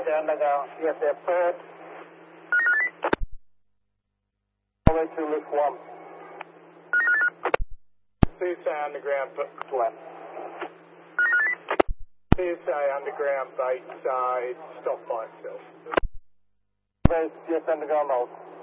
underground. Yes, third. All the way to lift 1. CSA underground, Left. CSA underground base, it's stopped by itself. Base, yes, underground out.